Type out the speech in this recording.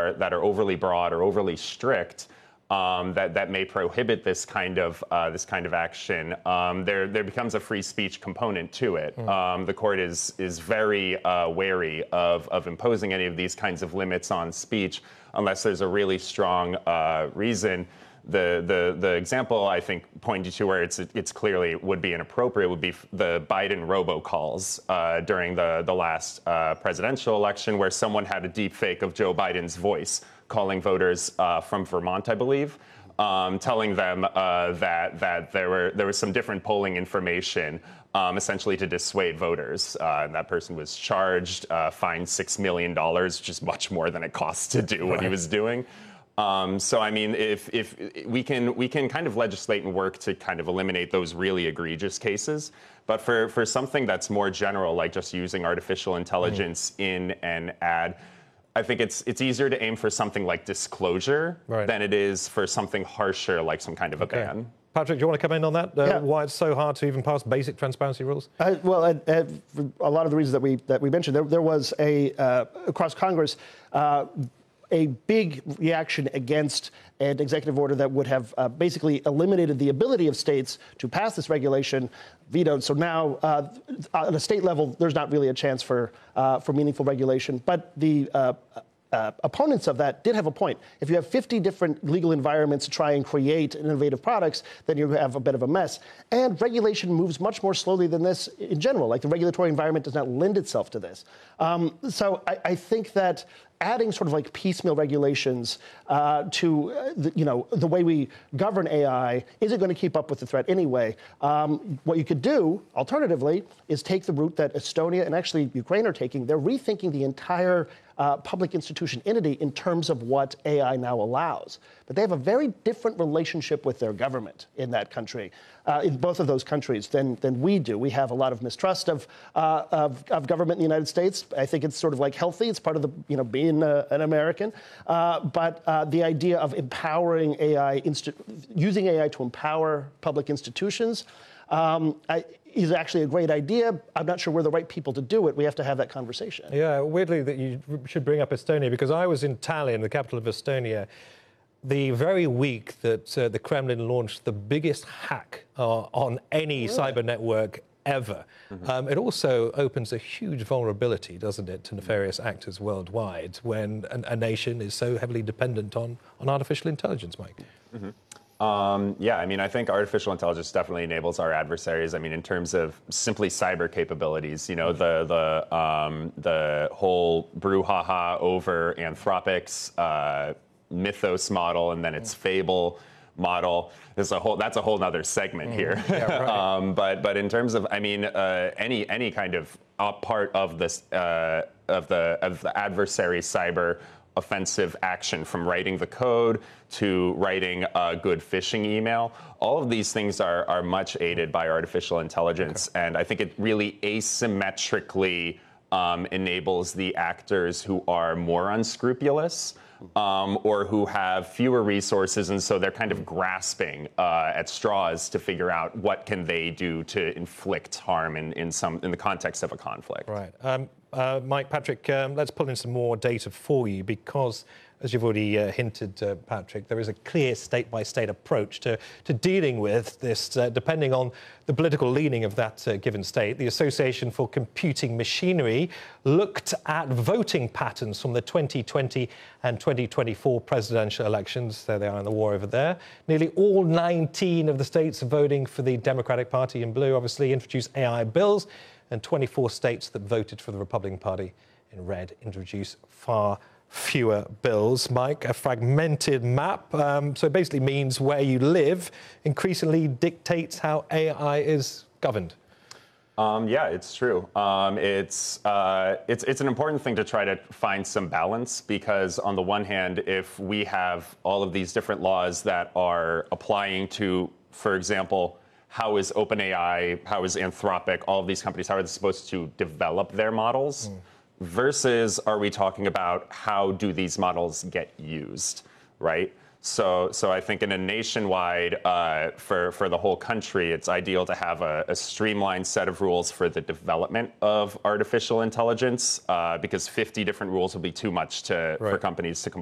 are overly broad or overly strict, that may prohibit this kind of action, there becomes a free speech component to it. The court is very wary of imposing any of these kinds of limits on speech unless there's a really strong reason. The example I think pointed to where it's clearly would be inappropriate would be the Biden robocalls during the last presidential election, where someone had a deep fake of Joe Biden's voice calling voters from Vermont, I believe, telling them that there was some different polling information, essentially to dissuade voters. And that person was charged, fined $6 million, which is much more than it costs to do what he was doing. So I mean, if we can kind of legislate and work to kind of eliminate those really egregious cases, but for something that's more general, like just using artificial intelligence in an ad, I think it's easier to aim for something like disclosure than it is for something harsher, like some kind of a ban. Patrick, do you want to come in on that? Why it's so hard to even pass basic transparency rules? Well, for a lot of the reasons that we mentioned, there was across Congress a big reaction against an executive order that would have basically eliminated the ability of states to pass this regulation vetoed. So now, at a state level, there's not really a chance for meaningful regulation. But the opponents of that did have a point. If you have 50 different legal environments to try and create innovative products, then you have a bit of a mess. And regulation moves much more slowly than this in general. Like, the regulatory environment does not lend itself to this. So I think that adding sort of like piecemeal regulations to the way we govern AI isn't going to keep up with the threat anyway. What you could do, alternatively, is take the route that Estonia and actually Ukraine are taking. They're rethinking the entire public institution entity in terms of what AI now allows. But they have a very different relationship with their government in that country, in both of those countries, than we do. We have a lot of mistrust of government in the United States. I think it's sort of like healthy. It's part of the, being an American. But the idea of empowering AI, using AI to empower public institutions, is actually a great idea. I'm not sure we're the right people to do it. We have to have that conversation. Yeah, weirdly that you should bring up Estonia, because I was in Tallinn, the capital of Estonia, the very week that the Kremlin launched the biggest hack on any cyber network ever. It also opens a huge vulnerability, doesn't it, to nefarious actors worldwide when a nation is so heavily dependent on artificial intelligence, Mike. Yeah, I mean, I think artificial intelligence definitely enables our adversaries. I mean, in terms of simply cyber capabilities, the whole brouhaha over Anthropic's Mythos model and then its Fable model. That's a whole nother segment here. Yeah, right. But in terms of, I mean, any kind of part of this of the adversary cyber offensive action, from writing the code to writing a good phishing email, all of these things are much aided by artificial intelligence, and I think it really asymmetrically enables the actors who are more unscrupulous or who have fewer resources, and so they're kind of grasping at straws to figure out what can they do to inflict harm in the context of a conflict. Right. Mike, Patrick, let's pull in some more data for you, because, as you've already hinted, Patrick, there is a clear state-by-state approach to dealing with this, depending on the political leaning of that given state. The Association for Computing Machinery looked at voting patterns from the 2020 and 2024 presidential elections. There they are in the war over there. Nearly all 19 of the states voting for the Democratic Party in blue obviously introduced AI bills, and 24 states that voted for the Republican Party in red introduced far fewer bills. Mike, a fragmented map, so it basically means where you live increasingly dictates how AI is governed. Yeah, it's true. It's an important thing to try to find some balance, because on the one hand, if we have all of these different laws that are applying to, for example, how is OpenAI, how is Anthropic, all of these companies, how are they supposed to develop their models? Versus, are we talking about how do these models get used, right? So I think in a nationwide, for the whole country, it's ideal to have a streamlined set of rules for the development of artificial intelligence, because 50 different rules will be too much for companies to comply